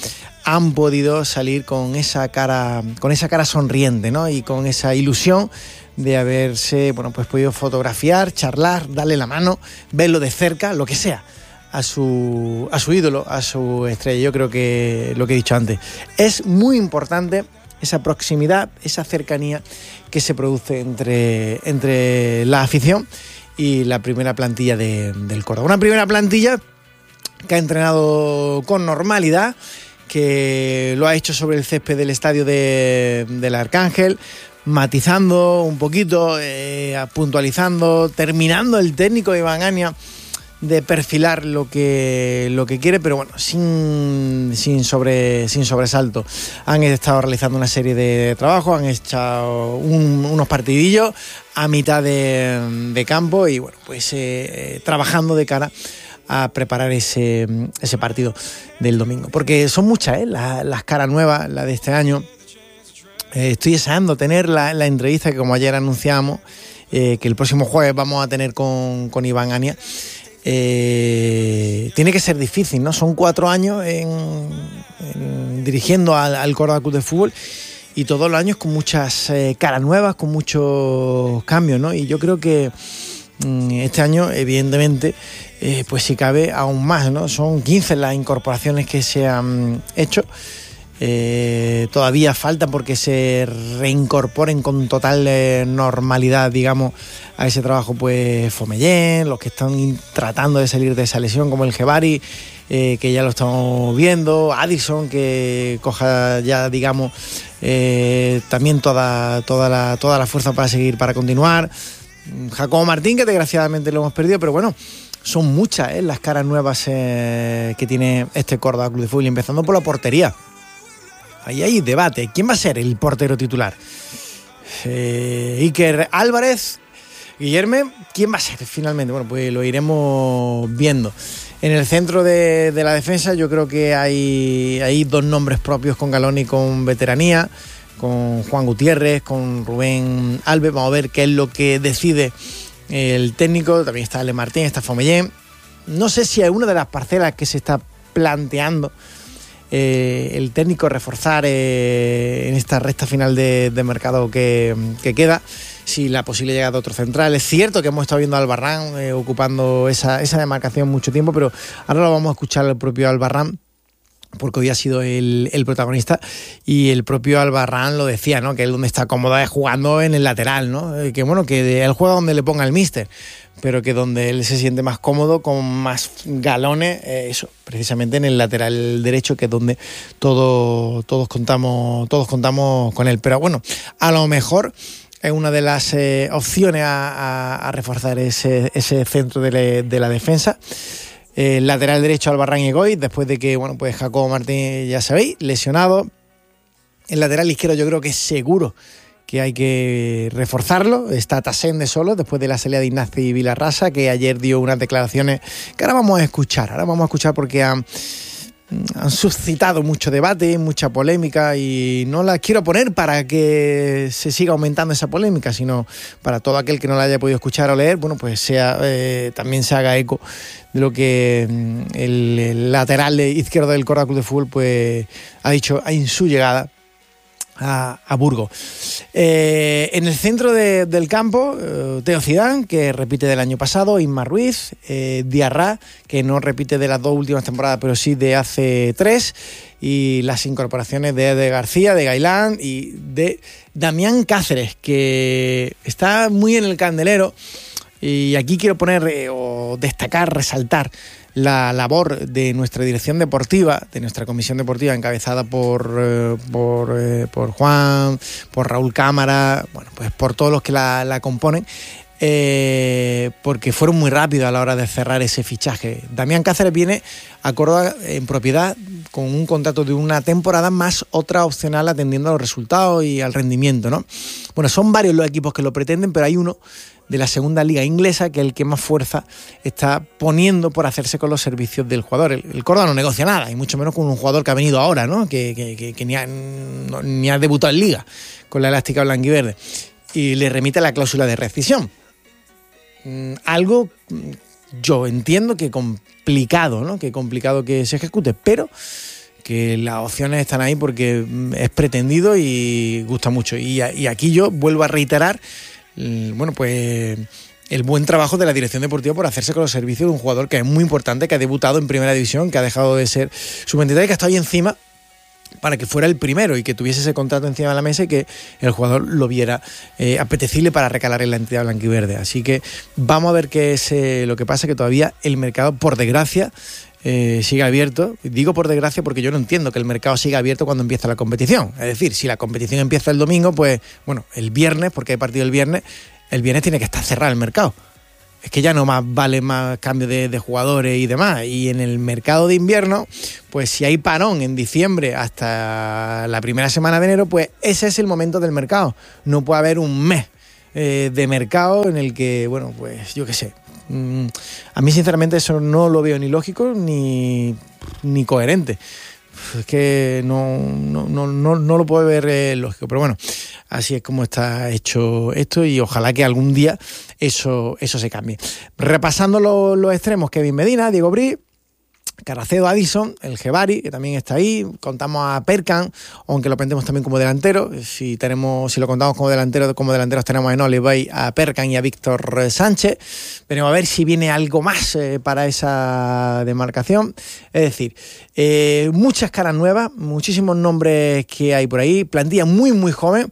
han podido salir con esa cara, con esa cara sonriente, ¿no? Y con esa ilusión de haberse, bueno, pues podido fotografiar, charlar, darle la mano, verlo de cerca, lo que sea, a su, a su ídolo, a su estrella. Yo creo que lo que he dicho antes, es muy importante esa proximidad, esa cercanía que se produce entre, entre la afición y la primera plantilla de, del Córdoba. Una primera plantilla que ha entrenado con normalidad, que lo ha hecho sobre el césped del estadio de, del Arcángel, matizando un poquito, eh, puntualizando, terminando el técnico de Iván Ania de perfilar lo que, lo que quiere, pero bueno, sin, sin, sobre, sin sobresalto. Han estado realizando una serie de trabajos, han hecho un, unos partidillos a mitad de, de campo y bueno, pues eh, trabajando de cara a preparar ese, ese partido del domingo. Porque son muchas, ¿eh? las, las caras nuevas, la de este año. Eh, estoy deseando tener la, la entrevista que, como ayer anunciamos, eh, que el próximo jueves vamos a tener con, con Iván Ania. Eh, tiene que ser difícil, ¿no? Son cuatro años en, en, dirigiendo al, al Córdoba Club de Fútbol y todos los años con muchas eh, caras nuevas, con muchos cambios, ¿no? Y yo creo que mm, este año, evidentemente, eh, pues si cabe aún más, ¿no? Son quince las incorporaciones que se han hecho. Eh, todavía falta porque se reincorporen con total eh, normalidad, digamos, a ese trabajo, pues Fomellén, los que están tratando de salir de esa lesión, como el Gebari, eh, que ya lo estamos viendo, Addison, que coja ya, digamos, eh, también toda, toda, la, toda la fuerza para seguir, para continuar, Jacobo Martín, que desgraciadamente lo hemos perdido, pero bueno, son muchas eh, las caras nuevas eh, que tiene este Córdoba Club de Fútbol, empezando por la portería. Ahí hay debate. ¿Quién va a ser el portero titular? Eh, Iker Álvarez, Guillerme, ¿quién va a ser finalmente? Bueno, pues lo iremos viendo. En el centro de, de la defensa yo creo que hay, hay dos nombres propios con galón y con veteranía, con Juan Gutiérrez, con Rubén Alves. Vamos a ver qué es lo que decide el técnico. También está Ale Martín, está Fomellén. No sé si hay una de las parcelas que se está planteando Eh, el técnico reforzar eh, en esta recta final de, de mercado que, que queda, si la posible llegada de otro central. Es cierto que hemos estado viendo a Albarrán eh, ocupando esa, esa demarcación mucho tiempo, pero ahora lo vamos a escuchar al propio Albarrán, porque hoy ha sido el, el protagonista, y el propio Albarrán lo decía, ¿no? Que él donde está cómodo es jugando en el lateral, ¿no? Que bueno, que él juega donde le ponga el míster, pero que donde él se siente más cómodo, con más galones, eh, eso, precisamente en el lateral derecho, que es donde todo, todos contamos, todos contamos con él. Pero bueno, a lo mejor es una de las eh, opciones a, a, a reforzar ese, ese centro de, le, de la defensa. El eh, lateral derecho Albarrán y Goy, después de que, bueno, pues Jacobo Martín, ya sabéis, lesionado. El lateral izquierdo yo creo que es seguro que hay que reforzarlo. Está Tasende solo, después de la salida de Ignacio Vilarrasa, que ayer dio unas declaraciones que ahora vamos a escuchar. Ahora vamos a escuchar porque han, han suscitado mucho debate, mucha polémica, y no las quiero poner para que se siga aumentando esa polémica, sino para todo aquel que no la haya podido escuchar o leer, bueno, pues sea eh, también se haga eco de lo que el, el lateral izquierdo del Córdoba Club de Fútbol pues ha dicho en su llegada a, a Burgos. Eh, en el centro de, del campo, eh, Teo Zidane, que repite del año pasado, Isma Ruiz, eh, Diarra, que no repite de las dos últimas temporadas, pero sí de hace tres, y las incorporaciones de Ede García, de Gailán y de Damián Cáceres, que está muy en el candelero. Y aquí quiero poner eh, o destacar, resaltar la labor de nuestra dirección deportiva, de nuestra comisión deportiva, encabezada por, eh, por, eh, por Juan, por Raúl Cámara, bueno, pues por todos los que la, la componen, eh, porque fueron muy rápidos a la hora de cerrar ese fichaje. Damián Cáceres viene a Córdoba en propiedad con un contrato de una temporada más otra opcional atendiendo a los resultados y al rendimiento, ¿no? Bueno, son varios los equipos que lo pretenden, pero hay uno de la segunda liga inglesa que es el que más fuerza está poniendo por hacerse con los servicios del jugador. El, el Córdoba no negocia nada, y mucho menos con un jugador que ha venido ahora, ¿no? Que, que, que, que ni, ha, no, ni ha debutado en liga con la elástica blanquiverde, y le remite la cláusula de rescisión. Mm, algo yo entiendo que complicado, ¿no? Que complicado que se ejecute, pero porque las opciones están ahí, porque es pretendido y gusta mucho. Y, y aquí yo vuelvo a reiterar, bueno, pues el buen trabajo de la dirección deportiva por hacerse con los servicios de un jugador que es muy importante, que ha debutado en primera división, que ha dejado de ser sub veintitrés y que ha estado ahí encima para que fuera el primero y que tuviese ese contrato encima de la mesa y que el jugador lo viera eh, apetecible para recalar en la entidad blanquiverde. Así que vamos a ver qué es eh, lo que pasa, que todavía el mercado, por desgracia, eh, sigue abierto. Digo por desgracia porque yo no entiendo que el mercado siga abierto cuando empieza la competición. Es decir, si la competición empieza el domingo, pues bueno, el viernes, porque hay partido el viernes, el viernes tiene que estar cerrado el mercado. Es que ya no más vale más cambio de, de jugadores y demás. Y en el mercado de invierno, pues si hay parón en diciembre hasta la primera semana de enero, pues ese es el momento del mercado. No puede haber un mes eh, de mercado en el que, bueno, pues yo qué sé. Mm, a mí sinceramente eso no lo veo ni lógico ni, ni coherente. Es que no, no, no, no, no lo puedo ver eh, lógico, pero bueno, así es como está hecho esto y ojalá que algún día eso, eso se cambie. Repasando los, los extremos, Kevin Medina, Diego Bri, Carracedo, Addison, el Gebari, que también está ahí, contamos a Perkan, aunque lo pensemos también como delantero, si tenemos, si lo contamos como delantero, como delanteros tenemos en Olivey a Perkan y a Víctor Sánchez, veremos a ver si viene algo más eh, para esa demarcación, es decir, eh, muchas caras nuevas, muchísimos nombres que hay por ahí, plantilla muy muy joven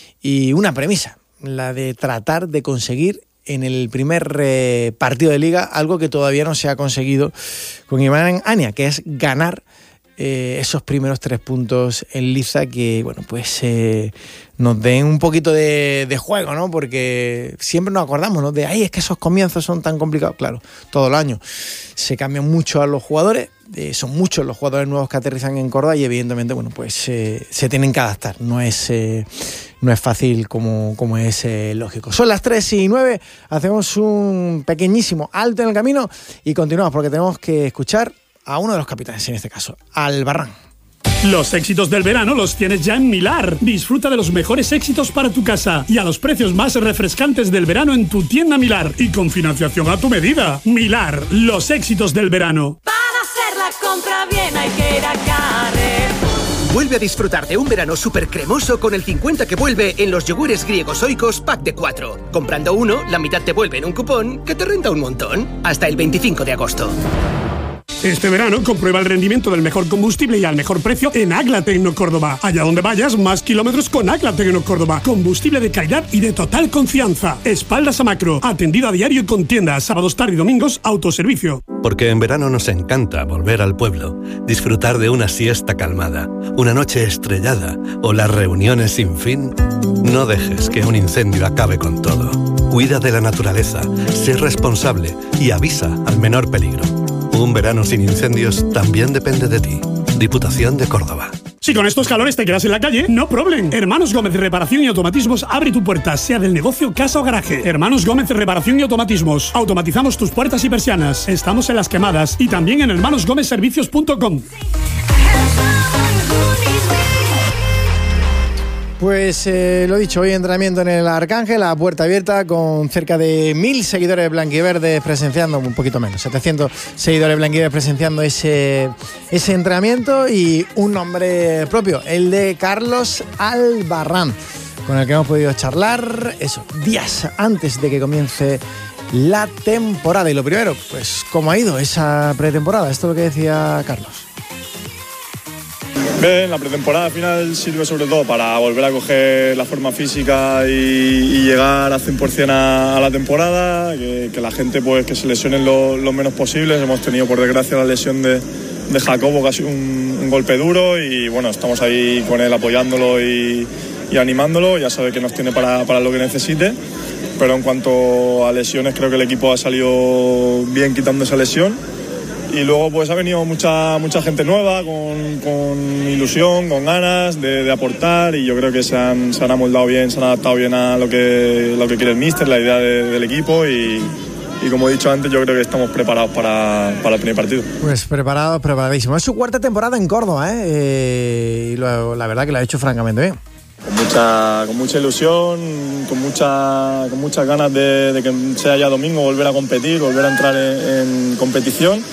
y una premisa, la de tratar de conseguir en el primer eh, partido de liga algo que todavía no se ha conseguido con Iván Ania, que es ganar eh, esos primeros tres puntos en liza que, bueno, pues eh, nos den un poquito de, de juego, ¿no? Porque siempre nos acordamos, ¿no? De, ay, es que esos comienzos son tan complicados. Claro, todo el año se cambian mucho a los jugadores, eh, son muchos los jugadores nuevos que aterrizan en Córdoba y evidentemente, bueno, pues eh, se tienen que adaptar, no es... Eh, No es fácil como, como es eh, lógico. Son las tres y nueve, hacemos un pequeñísimo alto en el camino y continuamos porque tenemos que escuchar a uno de los capitanes, en este caso, Albarrán. Los éxitos del verano los tienes ya en Milar. Disfruta de los mejores éxitos para tu casa y a los precios más refrescantes del verano en tu tienda Milar y con financiación a tu medida. Milar, los éxitos del verano. Para hacer la compra bien hay que ir a Carrefour. Vuelve a disfrutar de un verano súper cremoso con el cincuenta que vuelve en los yogures griegos Oikos pack de cuatro. Comprando uno, la mitad te vuelve en un cupón que te renta un montón. Hasta el veinticinco de agosto. Este verano comprueba el rendimiento del mejor combustible y al mejor precio en Agla Tecno Córdoba. Allá donde vayas, más kilómetros con Agla Tecno Córdoba. Combustible de calidad y de total confianza. Espaldas a macro. Atendido a diario con tiendas, sábados, tarde y domingos, autoservicio. Porque en verano nos encanta volver al pueblo, disfrutar de una siesta calmada, una noche estrellada o las reuniones sin fin. No dejes que un incendio acabe con todo. Cuida de la naturaleza, sé responsable y avisa al menor peligro. Un verano sin incendios también depende de ti. Diputación de Córdoba. Si con estos calores te quedas en la calle, no problem. Hermanos Gómez Reparación y Automatismos abre tu puerta, sea del negocio, casa o garaje. Hermanos Gómez Reparación y Automatismos. Automatizamos tus puertas y persianas. Estamos en Las Quemadas y también en hermanos gómez servicios punto com. Pues eh, lo dicho, hoy entrenamiento en el Arcángel, a puerta abierta, con cerca de mil seguidores blanquiverdes presenciando, un poquito menos, setecientos seguidores blanquiverdes presenciando ese, ese entrenamiento y un nombre propio, el de Carlos Albarrán, con el que hemos podido charlar, eso, días antes de que comience la temporada. Y lo primero, pues, ¿cómo ha ido esa pretemporada? Esto es lo que decía Carlos. Bien, la pretemporada al final sirve sobre todo para volver a coger la forma física y, y llegar a cien por ciento a, a la temporada, que, que la gente pues que se lesionen lo, lo menos posibles. Hemos tenido por desgracia la lesión de, de Jacobo, que ha sido un, un golpe duro y bueno, estamos ahí con él apoyándolo y, y animándolo, ya sabe que nos tiene para, para lo que necesite, pero en cuanto a lesiones creo que el equipo ha salido bien quitando esa lesión. Y luego pues ha venido mucha mucha gente nueva, con, con ilusión, con ganas de, de aportar, y yo creo que se han, se han amoldado bien, se han adaptado bien a lo que, lo que quiere el míster, la idea de, del equipo, y, y como he dicho antes, yo creo que estamos preparados para, para el primer partido. Pues preparados, preparadísimos. Es su cuarta temporada en Córdoba, ¿eh? eh y lo, la verdad que lo ha hecho francamente bien. Con mucha, con mucha ilusión, con, mucha, con muchas ganas de, de que sea ya domingo, volver a competir, volver a entrar en, en competición.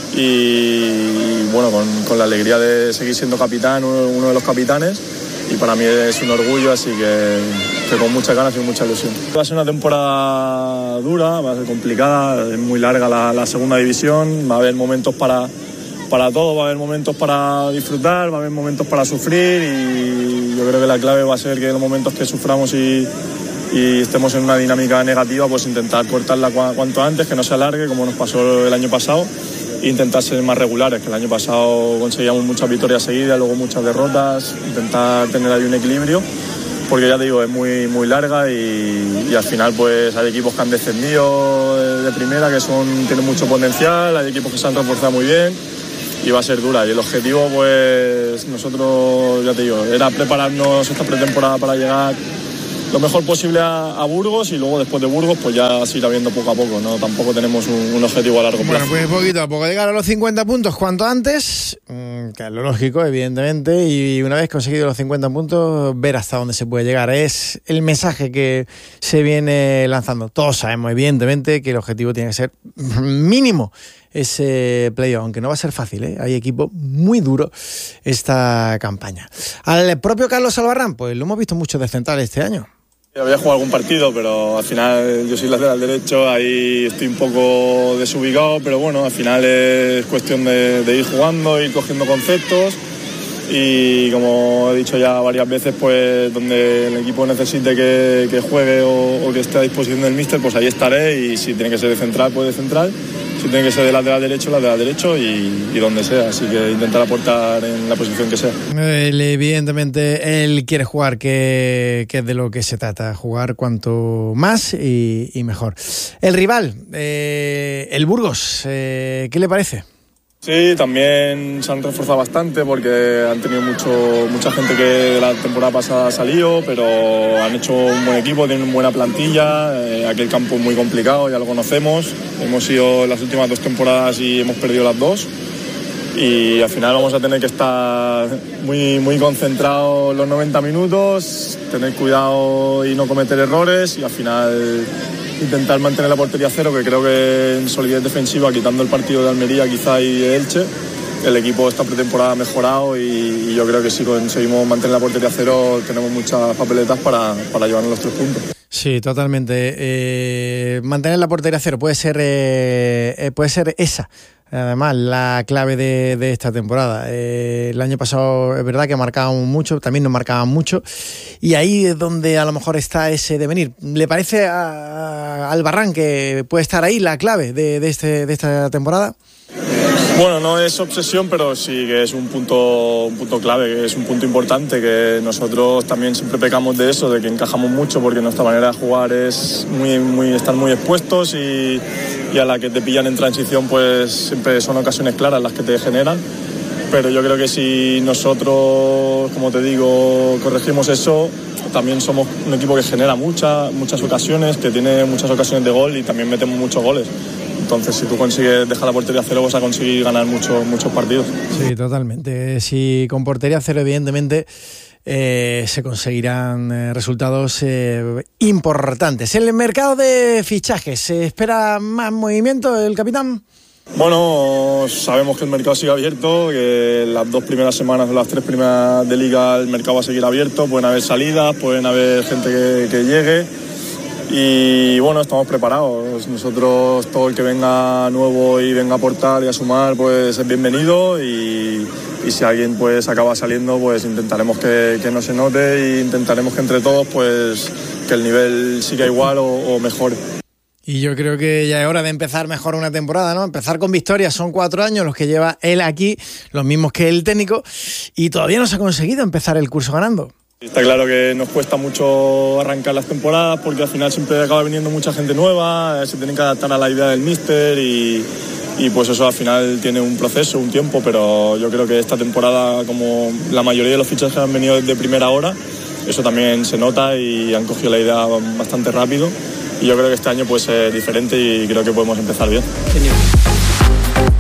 y bueno, con, con la alegría de seguir siendo capitán, uno, uno de los capitanes, y para mí es un orgullo, así que, que con muchas ganas y mucha ilusión. Va a ser una temporada dura, va a ser complicada, es muy larga la, la segunda división, va a haber momentos para, para todo, va a haber momentos para disfrutar, va a haber momentos para sufrir, y yo creo que la clave va a ser que en los momentos que suframos y, y estemos en una dinámica negativa, pues intentar cortarla cuanto antes, que no se alargue como nos pasó el año pasado, e intentar ser más regulares, que el año pasado conseguíamos muchas victorias seguidas, luego muchas derrotas, intentar tener ahí un equilibrio, porque ya te digo, es muy, muy larga y, y al final pues hay equipos que han descendido de primera, que son, tienen mucho potencial, hay equipos que se han reforzado muy bien y va a ser dura, y el objetivo pues nosotros, ya te digo, era prepararnos esta pretemporada para llegar lo mejor posible a, a Burgos, y luego después de Burgos pues ya se irá viendo poco a poco, ¿no? Tampoco tenemos un, un objetivo a largo plazo. Bueno, pues poquito a poco, llegar a los cincuenta puntos cuanto antes, que es lo lógico, evidentemente, y una vez conseguido los cincuenta puntos, ver hasta dónde se puede llegar. Es el mensaje que se viene lanzando. Todos sabemos, evidentemente, que el objetivo tiene que ser mínimo ese playoff, aunque no va a ser fácil, ¿eh? Hay equipo muy duro esta campaña. Al propio Carlos Albarrán, pues lo hemos visto mucho de central este año. Había jugado algún partido, pero al final yo soy lateral derecho, ahí estoy un poco desubicado, pero bueno, al final es cuestión de, de ir jugando, ir cogiendo conceptos, y como he dicho ya varias veces, pues donde el equipo necesite que, que juegue o, o que esté a disposición del míster, pues ahí estaré, y si tiene que ser de central, pues de central, si tiene que ser de lateral derecho, lateral derecho, y, y donde sea, así que intentar aportar en la posición que sea. Él, evidentemente él quiere jugar, que, que es de lo que se trata, jugar cuanto más y, y mejor. El rival, eh, el Burgos, eh, ¿qué le parece? Sí, también se han reforzado bastante porque han tenido mucho, mucha gente que de la temporada pasada ha salido, pero han hecho un buen equipo, tienen una buena plantilla, eh, aquel campo es muy complicado, ya lo conocemos, hemos ido las últimas dos temporadas y hemos perdido las dos, y al final vamos a tener que estar muy, muy concentrados los noventa minutos, tener cuidado y no cometer errores, y al final intentar mantener la portería a cero, que creo que en solidez defensiva, quitando el partido de Almería quizá y de Elche, el equipo esta pretemporada ha mejorado, y, y yo creo que si conseguimos mantener la portería a cero tenemos muchas papeletas para, para llevarnos los tres puntos. Sí, totalmente. Eh, mantener la portería a cero puede ser, eh, puede ser esa, además, la clave de, de esta temporada. Eh, el año pasado es verdad que marcábamos mucho, también nos marcaban mucho, y ahí es donde a lo mejor está ese devenir. ¿Le parece a, a Albarrán que puede estar ahí la clave de, de, este, de esta temporada? Bueno, no es obsesión, pero sí que es un punto, un punto clave, que es un punto importante, que nosotros también siempre pecamos de eso, de que encajamos mucho, porque nuestra manera de jugar es muy, muy, estar muy expuestos, y, y a la que te pillan en transición pues siempre son ocasiones claras las que te generan. Pero yo creo que si nosotros, como te digo, corregimos eso, también somos un equipo que genera muchas, muchas ocasiones, que tiene muchas ocasiones de gol, y también metemos muchos goles. Entonces, si tú consigues dejar la portería a cero, vas a conseguir ganar muchos muchos partidos. Sí, totalmente. Si con portería a cero, evidentemente, eh, se conseguirán eh, resultados eh, importantes. En el mercado de fichajes, ¿se espera más movimiento, el capitán? Bueno, sabemos que el mercado sigue abierto, que las dos primeras semanas o las tres primeras de liga el mercado va a seguir abierto, pueden haber salidas, pueden haber gente que, que llegue. Y bueno, estamos preparados. Nosotros, todo el que venga nuevo y venga a aportar y a sumar, pues es bienvenido, y, y si alguien pues acaba saliendo, pues intentaremos que, que no se note, e intentaremos que entre todos pues que el nivel siga igual o, o mejore. Y yo creo que ya es hora de empezar mejor una temporada, ¿no? Empezar con victorias. Son cuatro años los que lleva él aquí, los mismos que el técnico, y todavía no se ha conseguido empezar el curso ganando. Está claro que nos cuesta mucho arrancar las temporadas, porque al final siempre acaba viniendo mucha gente nueva, se tienen que adaptar a la idea del míster, y, y pues eso al final tiene un proceso, un tiempo, pero yo creo que esta temporada, como la mayoría de los fichajes que han venido desde primera hora, eso también se nota y han cogido la idea bastante rápido, y yo creo que este año puede ser diferente y creo que podemos empezar bien. Genial.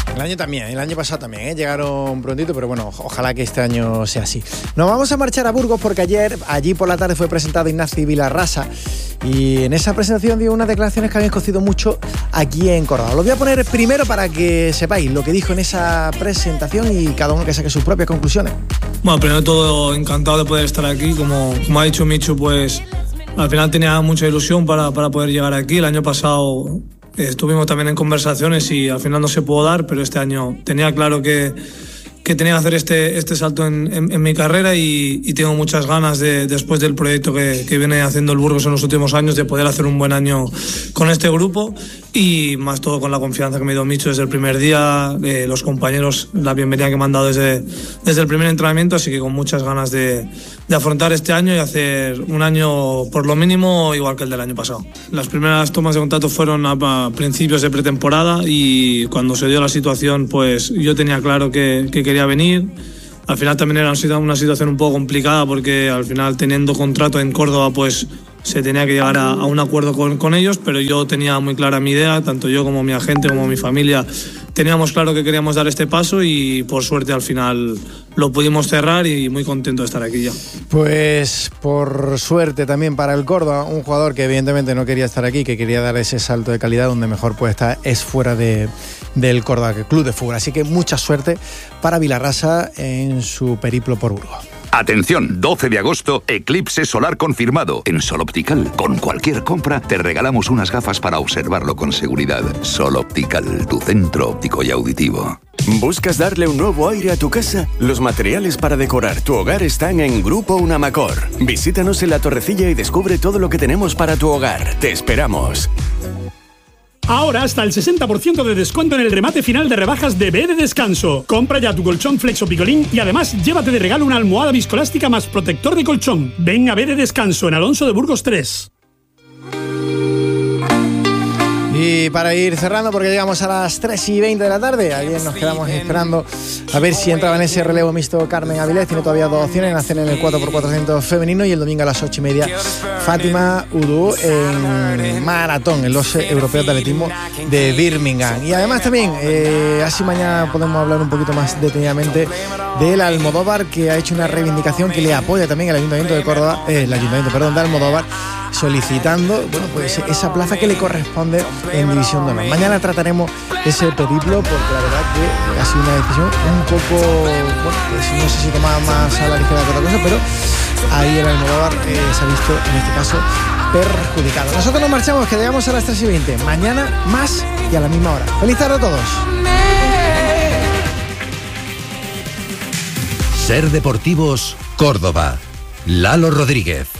El año también, el año pasado también, ¿eh? Llegaron prontito, pero bueno, ojalá que este año sea así. Nos vamos a marchar a Burgos porque ayer, allí por la tarde, fue presentado Ignacio Vilarrasa y en esa presentación dio unas declaraciones que habían cocido mucho aquí en Córdoba. Lo voy a poner primero para que sepáis lo que dijo en esa presentación y cada uno que saque sus propias conclusiones. Bueno, primero de todo, encantado de poder estar aquí. Como, como ha dicho Michu, pues al final tenía mucha ilusión para, para poder llegar aquí. El año pasado estuvimos también en conversaciones y al final no se pudo dar, pero este año tenía claro que, que tenía que hacer este, este salto en, en, en mi carrera y, y tengo muchas ganas de, después del proyecto que, que viene haciendo el Burgos en los últimos años, de poder hacer un buen año con este grupo y más todo con la confianza que me dio Micho desde el primer día, eh, los compañeros, la bienvenida que me han dado desde, desde el primer entrenamiento, así que con muchas ganas de, de afrontar este año y hacer un año por lo mínimo igual que el del año pasado. Las primeras tomas de contacto fueron a, a principios de pretemporada y cuando se dio la situación pues yo tenía claro que, que quería venir. Al final también era una situación un poco complicada porque al final teniendo contrato en Córdoba pues se tenía que llegar a, a un acuerdo con, con ellos, pero yo tenía muy clara mi idea, tanto yo como mi agente como mi familia teníamos claro que queríamos dar este paso y por suerte al final lo pudimos cerrar y muy contento de estar aquí ya. Pues por suerte también para el Córdoba, un jugador que evidentemente no quería estar aquí, que quería dar ese salto de calidad, donde mejor puede estar es fuera de, del Córdoba Club de Fútbol. Así que mucha suerte para Vilarrasa en su periplo por Burgos. Atención, doce de agosto, eclipse solar confirmado en Sol Optical. Con cualquier compra te regalamos unas gafas para observarlo con seguridad. Sol Optical, tu centro óptico y auditivo. ¿Buscas darle un nuevo aire a tu casa? Los materiales para decorar tu hogar están en Grupo Unamacor. Visítanos en La Torrecilla y descubre todo lo que tenemos para tu hogar. Te esperamos. Ahora hasta el sesenta por ciento de descuento en el remate final de rebajas de B de Descanso. Compra ya tu colchón Flex o Picolín y además llévate de regalo una almohada viscolástica más protector de colchón. Ven a B de Descanso en Alonso de Burgos tres. Y para ir cerrando, porque llegamos a las tres y veinte de la tarde, ayer nos quedamos esperando a ver si entraba en ese relevo mixto Carmen Avilés. Tiene todavía dos opciones, nacer en el cuatro por cuatrocientos femenino y el domingo a las ocho y media Fátima Udú en maratón en los europeos de atletismo de Birmingham. Y además también, eh, así mañana podemos hablar un poquito más detenidamente del Almodóvar, que ha hecho una reivindicación que le apoya también el Ayuntamiento de Córdoba, eh, el Ayuntamiento, perdón, de Almodóvar, solicitando, bueno, pues esa plaza que le corresponde en División de Honor. Mañana trataremos ese periplo porque la verdad que ha sido una decisión un poco, bueno, pues no sé si tomaba más a la ligera que otra cosa, pero ahí el Almodóvar eh, se ha visto en este caso perjudicado. Nosotros nos marchamos, que llegamos a las tres y veinte. Mañana más y a la misma hora. ¡Feliz tarde a todos! Ser Deportivos Córdoba. Lalo Rodríguez.